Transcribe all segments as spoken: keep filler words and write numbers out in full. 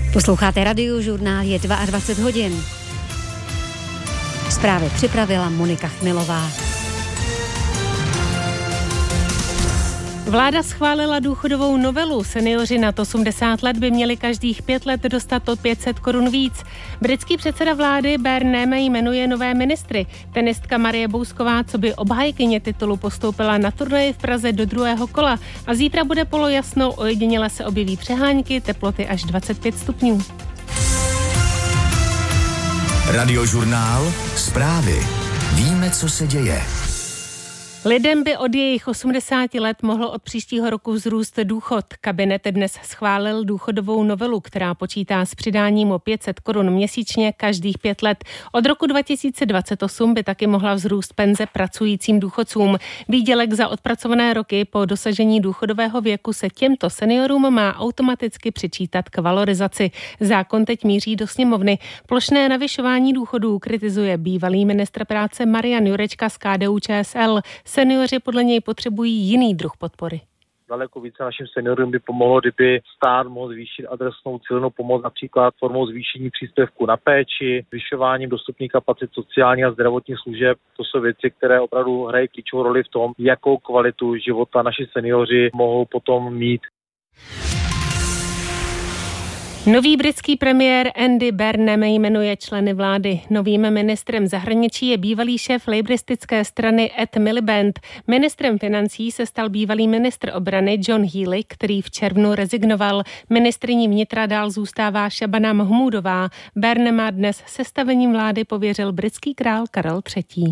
Posloucháte Radiožurnál, je dvacet dva hodin. Zprávy připravila Monika Chmilová. Vláda schválila důchodovou novelu. Seniori nad osmdesát let by měli každých pět let dostat o pět set korun víc. Britský předseda vlády Berneme jmenuje nové ministry. Tenistka Marie Bousková, co by obhájkyně titulu, postoupila na turnaji v Praze do druhého kola a zítra bude polojasno, ojediněle se objeví přehánky, teploty až dvacet pět stupňů. Radiožurnál, zprávy. Víme, co se děje. Lidem by od jejich osmdesáti let mohl od příštího roku vzrůst důchod. Kabinet dnes schválil důchodovou novelu, která počítá s přidáním o pět set korun měsíčně každých pět let. Od roku dva tisíce dvacet osm by taky mohla vzrůst penze pracujícím důchodcům. Výdělek za odpracované roky po dosažení důchodového věku se těmto seniorům má automaticky přičítat k valorizaci. Zákon teď míří do sněmovny. Plošné navyšování důchodů kritizuje bývalý ministr práce Marian Jurečka z K D U Č S L. Seniori podle něj potřebují jiný druh podpory. Daleko více našim seniorům by pomohlo, kdyby stát mohl zvýšit adresnou cílenou pomoc, například formou zvýšení příspěvku na péči, zvyšováním dostupných kapacit sociálních a zdravotních služeb. To jsou věci, které opravdu hrají klíčovou roli v tom, jakou kvalitu života naši seniori mohou potom mít. Nový britský premiér Andy Burnham jmenuje členy vlády. Novým ministrem zahraničí je bývalý šéf labouristické strany Ed Miliband. Ministrem financí se stal bývalý ministr obrany John Healey, který v červnu rezignoval. Ministryní vnitra dál zůstává Shabana Mahmoodová. Burnhama dnes sestavením vlády pověřil britský král Karel třetí.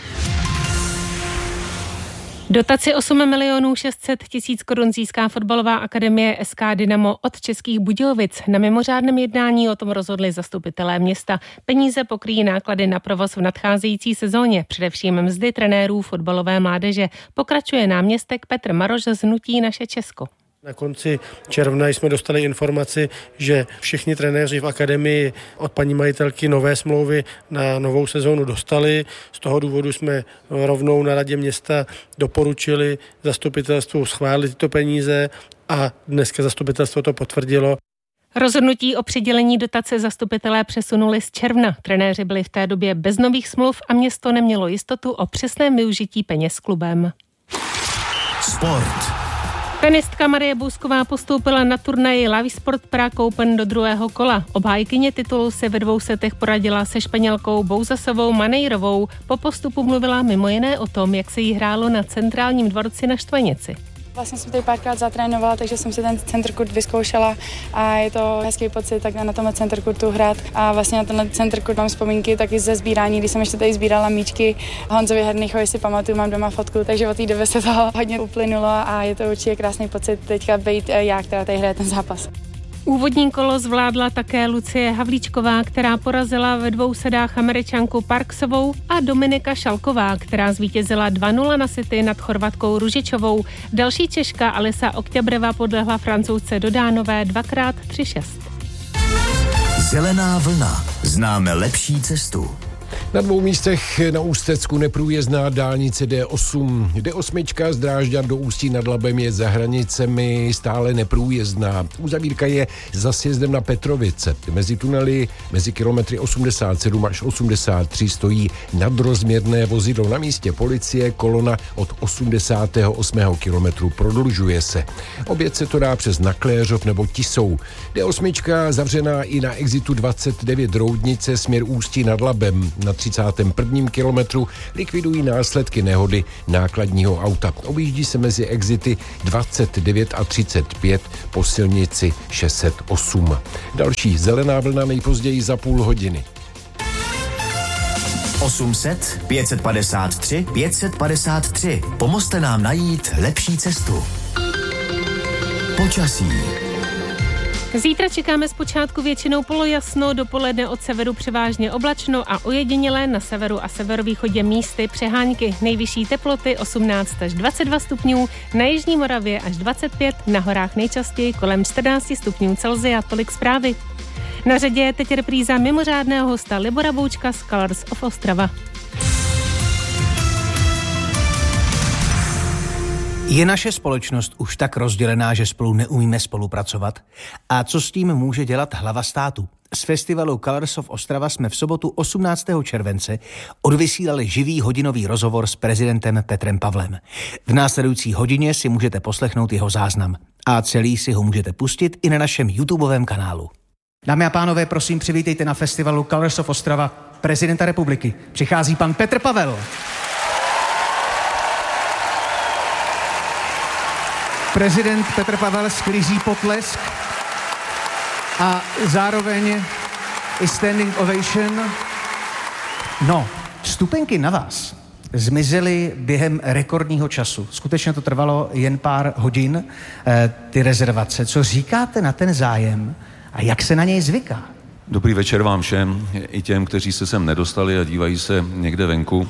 Dotaci osm milionů šest set tisíc korun získá fotbalová akademie S K Dynamo od Českých Budějovic. Na mimořádném jednání o tom rozhodli zastupitelé města. Peníze pokryjí náklady na provoz v nadcházející sezóně, především mzdy trenérů fotbalové mládeže. Pokračuje náměstek Petr Maroš z hnutí Naše Česko. Na konci června jsme dostali informaci, že všichni trenéři v akademii od paní majitelky nové smlouvy na novou sezónu dostali. Z toho důvodu jsme rovnou na radě města doporučili zastupitelstvu schválit tyto peníze a dneska zastupitelstvo to potvrdilo. Rozhodnutí o přidělení dotace zastupitelé přesunuli z června. Trenéři byli v té době bez nových smluv a město nemělo jistotu o přesném využití peněz klubem. Sport. Tenistka Marie Bousková postoupila na turnaji Lavisport Prague Open do druhého kola. Obhájkyně titulu se ve dvou setech poradila se Španělkou Bouzasovou Manejrovou. Po postupu mluvila mimo jiné o tom, jak se jí hrálo na centrálním dvorci na Štvanici. Vlastně jsem tady párkrát zatrénovala, takže jsem si ten centercourt vyzkoušela a je to hezký pocit tak na tomhle centercourtu hrát. A vlastně na tenhle centercourt mám vzpomínky taky ze sbírání, když jsem ještě tady sbírala míčky Honzovi Hernichovi, si pamatuju, mám doma fotku, takže od té doby se to hodně uplynulo a je to určitě krásný pocit teďka být já, která tady hraje ten zápas. Úvodní kolo zvládla také Lucie Havlíčková, která porazila ve dvou sedách Američanku Parksovou, a Dominika Šalková, která zvítězila dva nula na sety nad Chorvatkou Ružičovou. Další Češka Alisa Okťabreva podlehla Francouzce Dodánové dvakrát tři šest. Zelená vlna. Známe lepší cestu. Na dvou místech na Ústecku neprůjezdná dálnice D osm. D osm z Drážďan do Ústí nad Labem je za hranicemi stále neprůjezdná. Uzavírka je za sjezdem na Petrovice. Mezi tunely mezi kilometry osmdesát sedm až osmdesát tři stojí nadrozměrné vozidlo. Na místě policie kolona od osmdesátého osmého kilometru prodlužuje se. Obět se to dá přes Nakléřov nebo Tisou. D osm zavřená i na exitu dvacet devět Roudnice směr Ústí nad Labem. Na třicátém prvním kilometru likvidují následky nehody nákladního auta. Objíždí se mezi exity dvacet devět a třicet pět po silnici šest set osm. Další zelená vlna nejpozději za půl hodiny. osm set, pět set padesát tři, pět set padesát tři. Pomozte nám najít lepší cestu. Počasí. Zítra čekáme zpočátku většinou polojasno, dopoledne od severu převážně oblačno a ojedinělé na severu a severovýchodě místy přehánky. Nejvyšší teploty osmnáct až dvacet dva stupňů, na jižní Moravě až dvacet pět, na horách nejčastěji kolem čtrnáct stupňů Celsia. Tolik zprávy. Na řadě je teď repríza mimořádného hosta Libora Boučka z Colors of Ostrava. Je naše společnost už tak rozdělená, že spolu neumíme spolupracovat? A co s tím může dělat hlava státu? Z festivalu Colors of Ostrava jsme v sobotu osmnáctého července odvysílali živý hodinový rozhovor s prezidentem Petrem Pavlem. V následující hodině si můžete poslechnout jeho záznam. A celý si ho můžete pustit i na našem YouTubeovém kanálu. Dámy a pánové, prosím, přivítejte na festivalu Colors of Ostrava prezidenta republiky. Přichází pan Petr Pavel. Prezident Petr Pavel sklízí potlesk a zároveň i standing ovation. No, vstupenky na vás zmizely během rekordního času. Skutečně to trvalo jen pár hodin, eh, ty rezervace. Co říkáte na ten zájem a jak se na něj zvyká? Dobrý večer vám všem, i těm, kteří se sem nedostali a dívají se někde venku.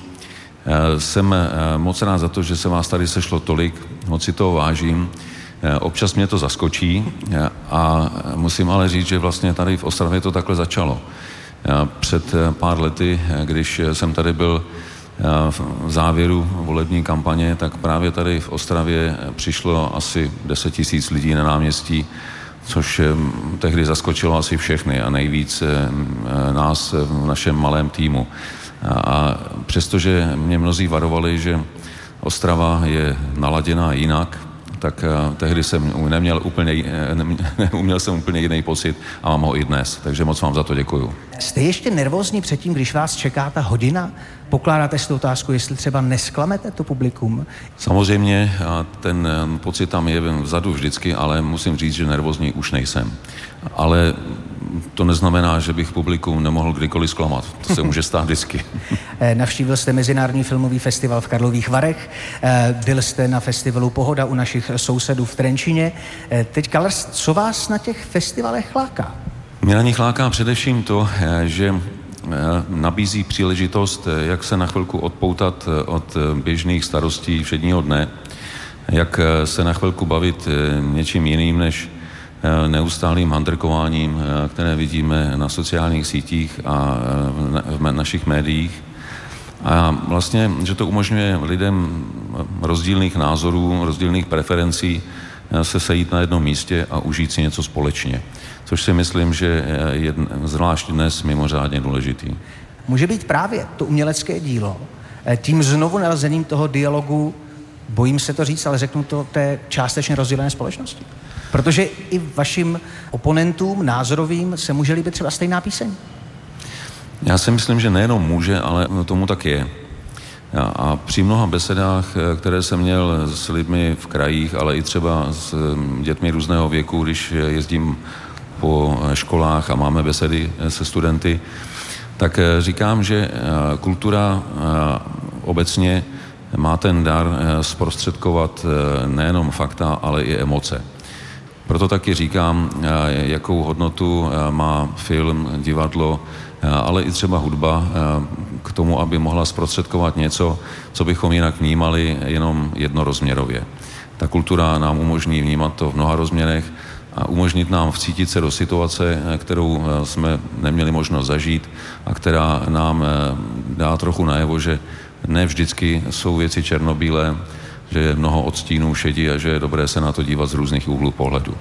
Jsem moc rád za to, že se vás tady sešlo tolik, moc si toho vážím. Občas mě to zaskočí a musím ale říct, že vlastně tady v Ostravě to takhle začalo. Před pár lety, když jsem tady byl v závěru volební kampaně, tak právě tady v Ostravě přišlo asi deset tisíc lidí na náměstí, což tehdy zaskočilo asi všechny a nejvíc nás v našem malém týmu. A přestože mě mnozí varovali, že Ostrava je naladěná jinak, tak tehdy jsem neměl úplně, neuměl jsem úplně jiný pocit a mám ho i dnes. Takže moc vám za to děkuju. Jste ještě nervózní předtím, když vás čeká ta hodina? Pokládáte si tu otázku, jestli třeba nesklamete to publikum? Samozřejmě, ten pocit tam je vzadu vždycky, ale musím říct, že nervózní už nejsem. Ale to neznamená, že bych publikum nemohl kdykoliv zklamat. To se může stát vždycky. Navštívil jste Mezinárodní filmový festival v Karlových Varech, byl jste na festivalu Pohoda u našich sousedů v Trenčíně. Teď, Colors, co vás na těch festivalech láká? Mě na nich láká především to, že nabízí příležitost, jak se na chvilku odpoutat od běžných starostí všedního dne, jak se na chvilku bavit něčím jiným než neustálým handrkováním, které vidíme na sociálních sítích a v našich médiích. A vlastně, že to umožňuje lidem rozdílných názorů, rozdílných preferencí se sejít na jednom místě a užít si něco společně. Což si myslím, že je zvlášť dnes mimořádně důležitý. Může být právě to umělecké dílo tím znovu nalezením toho dialogu, bojím se to říct, ale řeknu to, té částečně rozdělené společnosti? Protože i vašim oponentům názorovým se může líbit třeba stejná píseň. Já si myslím, že nejenom může, ale tomu tak je. A při mnoha besedách, které jsem měl s lidmi v krajích, ale i třeba s dětmi různého věku, když jezdím po školách a máme besedy se studenty, tak říkám, že kultura obecně má ten dar zprostředkovat nejenom fakta, ale i emoce. Proto taky říkám, jakou hodnotu má film, divadlo, ale i třeba hudba k tomu, aby mohla zprostředkovat něco, co bychom jinak vnímali jenom jednorozměrově. Ta kultura nám umožní vnímat to v mnoha rozměrech a umožnit nám vcítit se do situace, kterou jsme neměli možnost zažít a která nám dá trochu najevo, že ne vždycky jsou věci černobílé, že je mnoho odstínů šedí a že je dobré se na to dívat z různých úhlů pohledu.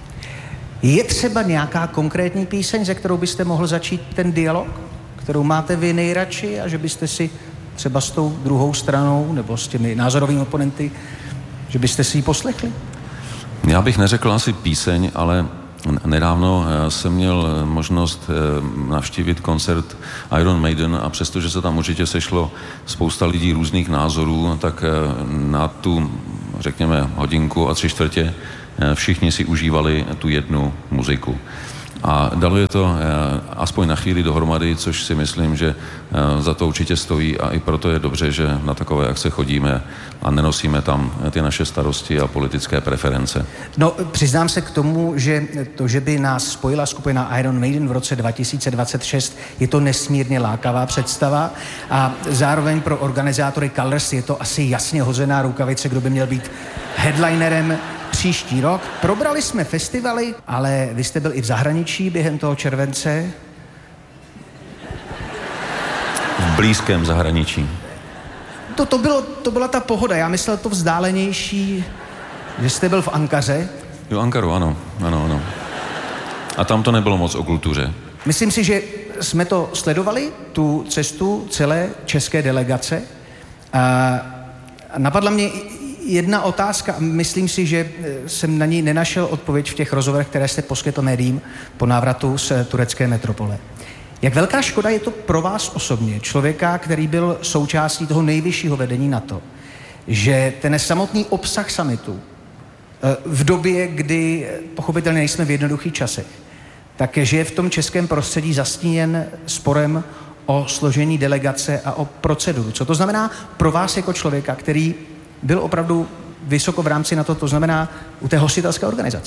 Je třeba nějaká konkrétní píseň, ze kterou byste mohl začít ten dialog, kterou máte vy nejradši a že byste si třeba s tou druhou stranou nebo s těmi názorovými oponenty, že byste si ji poslechli? Já bych neřekl asi píseň, ale nedávno jsem měl možnost navštívit koncert Iron Maiden a přestože se tam určitě sešlo spousta lidí různých názorů, tak na tu, řekněme, hodinku a tři čtvrtě všichni si užívali tu jednu muziku. A dalo je to aspoň na chvíli dohromady, což si myslím, že za to určitě stojí a i proto je dobře, že na takové akce chodíme a nenosíme tam ty naše starosti a politické preference. No, přiznám se k tomu, že to, že by nás spojila skupina Iron Maiden v roce dva tisíce dvacet šest, je to nesmírně lákavá představa a zároveň pro organizátory Colors je to asi jasně hozená rukavice, kdo by měl být headlinerem příští rok. Probrali jsme festivaly, ale vy jste byl i v zahraničí během toho července. V blízkém zahraničí. To, to, bylo, to byla ta pohoda, já myslel to vzdálenější, že jste byl v Ankaře. Jo, Ankaru, ano, ano, ano. A tam to nebylo moc o kultuře. Myslím si, že jsme to sledovali, tu cestu celé české delegace. A napadla mě jedna otázka, myslím si, že jsem na ní nenašel odpověď v těch rozhovorech, které jste poskytl médiím po návratu z turecké metropole. Jak velká škoda je to pro vás osobně, člověka, který byl součástí toho nejvyššího vedení NATO, že ten samotný obsah summitu v době, kdy pochopitelně nejsme v jednoduchých časech, tak že je v tom českém prostředí zastíněn sporem o složení delegace a o proceduru. Co to znamená pro vás jako člověka, který byl opravdu vysoko v rámci NATO, to znamená u té hostitelské organizace?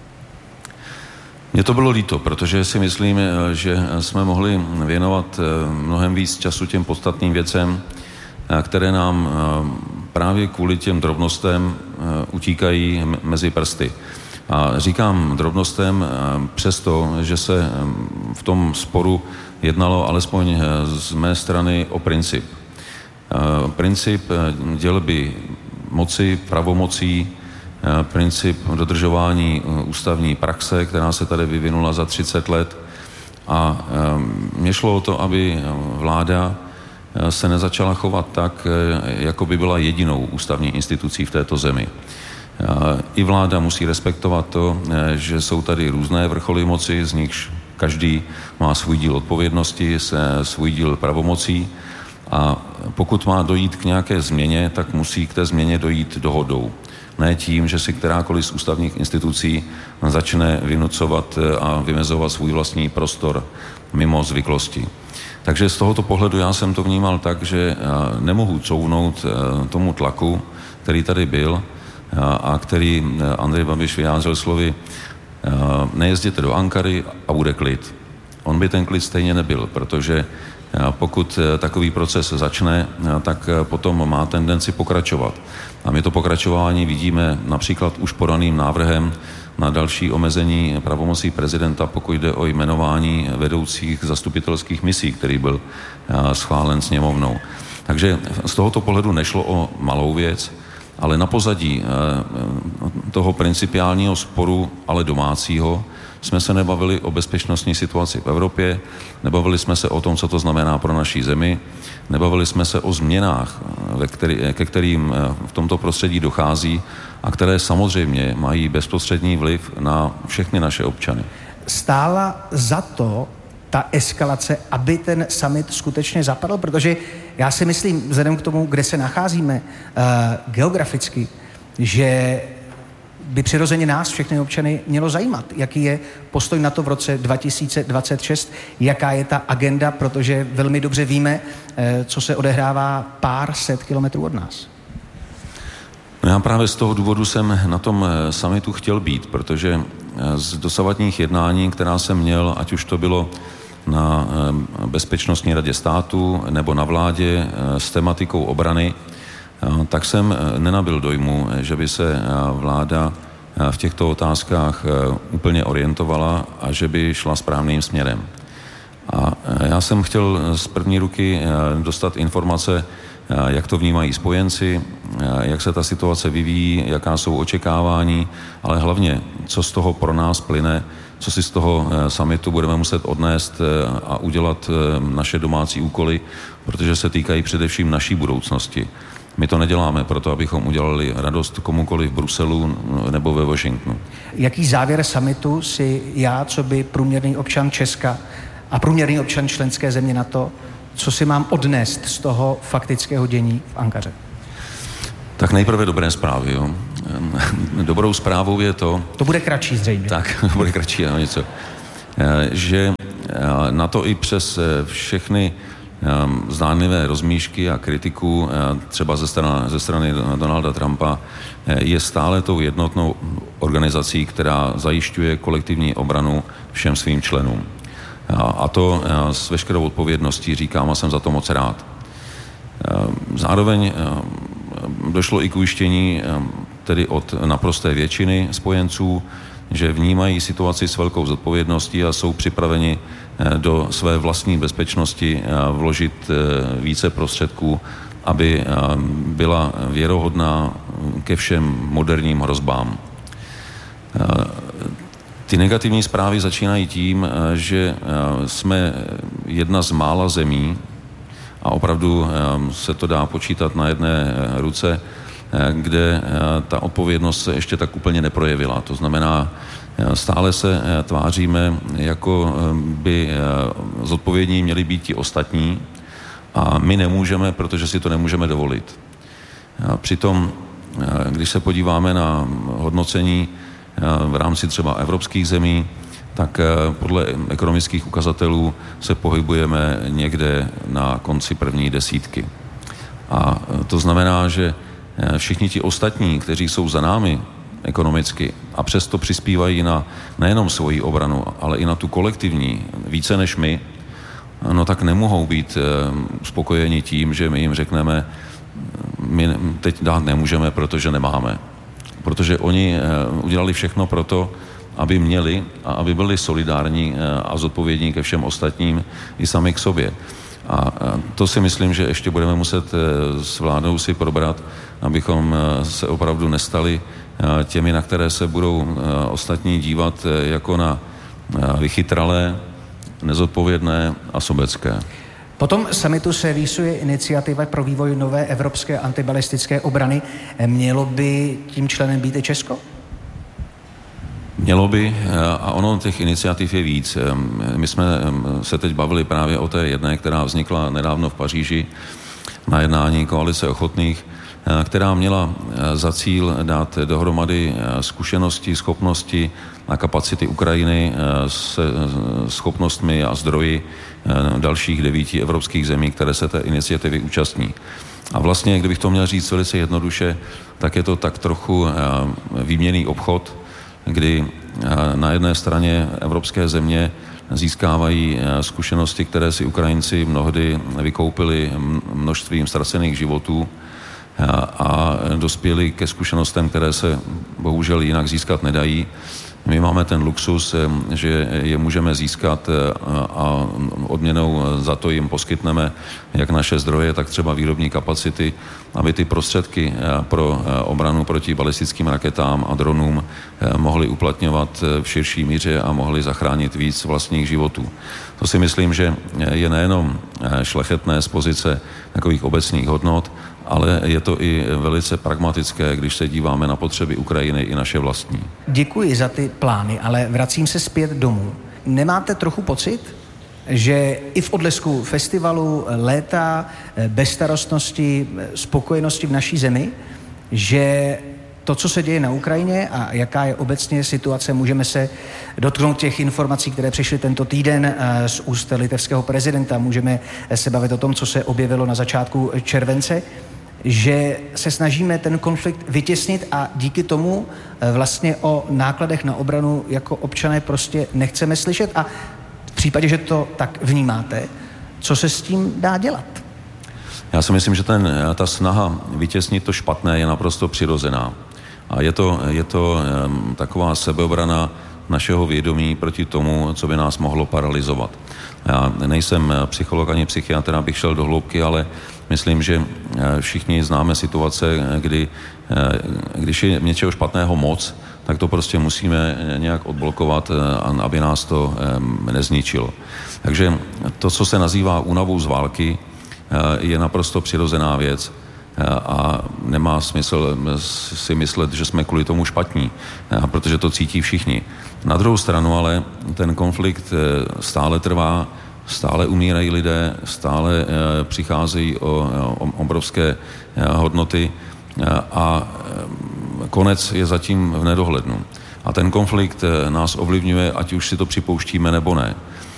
Mně to bylo líto, protože si myslím, že jsme mohli věnovat mnohem víc času těm podstatným věcem, které nám právě kvůli těm drobnostem utíkají mezi prsty. A říkám drobnostem přesto, že se v tom sporu jednalo alespoň z mé strany o princip. Princip dělby moci, pravomocí, princip dodržování ústavní praxe, která se tady vyvinula za třicet let. A mně šlo o to, aby vláda se nezačala chovat tak, jako by byla jedinou ústavní institucí v této zemi. I vláda musí respektovat to, že jsou tady různé vrcholy moci, z nichž každý má svůj díl odpovědnosti, svůj díl pravomocí. A pokud má dojít k nějaké změně, tak musí k té změně dojít dohodou. Ne tím, že si kterákoliv z ústavních institucí začne vynucovat a vymezovat svůj vlastní prostor mimo zvyklosti. Takže z tohoto pohledu já jsem to vnímal tak, že nemohu couvnout tomu tlaku, který tady byl a který Andrej Babiš vyjádřil slovy nejezděte do Ankary a bude klid. On by ten klid stejně nebyl, protože pokud takový proces začne, tak potom má tendenci pokračovat. A my to pokračování vidíme například už podaným návrhem na další omezení pravomocí prezidenta, pokud jde o jmenování vedoucích zastupitelských misí, který byl schválen sněmovnou. Takže z tohoto pohledu nešlo o malou věc, ale na pozadí toho principiálního sporu, ale domácího, jsme se nebavili o bezpečnostní situaci v Evropě, nebavili jsme se o tom, co to znamená pro naší zemi, nebavili jsme se o změnách, ve který, ke kterým v tomto prostředí dochází a které samozřejmě mají bezprostřední vliv na všechny naše občany. Stála za to ta eskalace, aby ten summit skutečně zapadl, protože já si myslím, vzhledem k tomu, kde se nacházíme uh, geograficky, že by přirozeně nás, všechny občany, mělo zajímat, jaký je postoj na to v roce dva tisíce dvacet šest, jaká je ta agenda, protože velmi dobře víme, co se odehrává pár set kilometrů od nás. No já právě z toho důvodu jsem na tom summitu chtěl být, protože z dosavadních jednání, která jsem měl, ať už to bylo na Bezpečnostní radě státu nebo na vládě s tematikou obrany, tak jsem nenabyl dojmu, že by se vláda v těchto otázkách úplně orientovala a že by šla správným směrem. A já jsem chtěl z první ruky dostat informace, jak to vnímají spojenci, jak se ta situace vyvíjí, jaká jsou očekávání, ale hlavně, co z toho pro nás plyne, co si z toho summitu budeme muset odnést a udělat naše domácí úkoly, protože se týkají především naší budoucnosti. My to neděláme proto, abychom udělali radost komukoliv v Bruselu nebo ve Washingtonu. Jaký závěr summitu si já, co by průměrný občan Česka a průměrný občan členské země NATO, co si mám odnést z toho faktického dění v Ankaře? Tak nejprve dobré zprávy. Jo. Dobrou zprávou je to... To bude kratší zřejmě. Tak, bude kratší, ano, něco. Že na to i přes všechny zdánlivé rozmíšky a kritiku třeba ze strany, ze strany Donalda Trumpa je stále tou jednotnou organizací, která zajišťuje kolektivní obranu všem svým členům. A to s veškerou odpovědností říkám a jsem za to moc rád. Zároveň došlo i k ujištění tedy od naprosté většiny spojenců, že vnímají situaci s velkou zodpovědností a jsou připraveni do své vlastní bezpečnosti vložit více prostředků, aby byla věrohodná ke všem moderním hrozbám. Ty negativní zprávy začínají tím, že jsme jedna z mála zemí, a opravdu se to dá počítat na jedné ruce, kde ta odpovědnost se ještě tak úplně neprojevila. To znamená, stále se tváříme, jako by zodpovědní měli být ti ostatní a my nemůžeme, protože si to nemůžeme dovolit. Přitom, když se podíváme na hodnocení v rámci třeba evropských zemí, tak podle ekonomických ukazatelů se pohybujeme někde na konci první desítky. A to znamená, že všichni ti ostatní, kteří jsou za námi ekonomicky a přesto přispívají na nejenom svoji obranu, ale i na tu kolektivní, více než my, no tak nemohou být spokojeni tím, že my jim řekneme, my teď dát nemůžeme, protože nemáme. Protože oni udělali všechno pro to, aby měli a aby byli solidární a zodpovědní ke všem ostatním i sami k sobě. A to si myslím, že ještě budeme muset s vládou si probrat, abychom se opravdu nestali těmi, na které se budou ostatní dívat jako na vychytralé, nezodpovědné a sobecké. Po tom summitu se rýsuje iniciativa pro vývoj nové evropské antibalistické obrany. Mělo by tím členem být i Česko? Mělo by, a ono těch iniciativ je víc. My jsme se teď bavili právě o té jedné, která vznikla nedávno v Paříži na jednání Koalice ochotných, která měla za cíl dát dohromady zkušenosti, schopnosti a kapacity Ukrajiny s schopnostmi a zdroji dalších devíti evropských zemí, které se té iniciativy účastní. A vlastně, kdybych to měl říct velice jednoduše, tak je to tak trochu výměnný obchod, kdy na jedné straně evropské země získávají zkušenosti, které si Ukrajinci mnohdy vykoupili množstvím ztracených životů a dospěli ke zkušenostem, které se bohužel jinak získat nedají. My máme ten luxus, že je můžeme získat a odměnou za to jim poskytneme jak naše zdroje, tak třeba výrobní kapacity, aby ty prostředky pro obranu proti balistickým raketám a dronům mohli uplatňovat v širší míře a mohli zachránit víc vlastních životů. To si myslím, že je nejenom šlechetné z pozice takových obecných hodnot, ale je to i velice pragmatické, když se díváme na potřeby Ukrajiny i naše vlastní. Děkuji za ty plány, ale vracím se zpět domů. Nemáte trochu pocit, že i v odlesku festivalu léta, bezstarostnosti, spokojenosti v naší zemi, že to, co se děje na Ukrajině a jaká je obecně situace, můžeme se dotknout těch informací, které přišly tento týden z úst litevského prezidenta. Můžeme se bavit o tom, co se objevilo na začátku července, že se snažíme ten konflikt vytěsnit a díky tomu vlastně o nákladech na obranu jako občané prostě nechceme slyšet. A v případě, že to tak vnímáte, co se s tím dá dělat? Já si myslím, že ten, ta snaha vytěsnit to špatné je naprosto přirozená. A je to, je to um, taková sebeobrana našeho vědomí proti tomu, co by nás mohlo paralyzovat. Já nejsem psycholog ani psychiatr, abych šel do hloubky, ale myslím, že všichni známe situace, kdy když je něčeho špatného moc, tak to prostě musíme nějak odblokovat, aby nás to nezničilo. Takže to, co se nazývá únavou z války, je naprosto přirozená věc a nemá smysl si myslet, že jsme kvůli tomu špatní, protože to cítí všichni. Na druhou stranu ale ten konflikt stále trvá, stále umírají lidé, stále přicházejí o, o obrovské hodnoty a konec je zatím v nedohlednu. A ten konflikt nás ovlivňuje, ať už si to připouštíme nebo ne.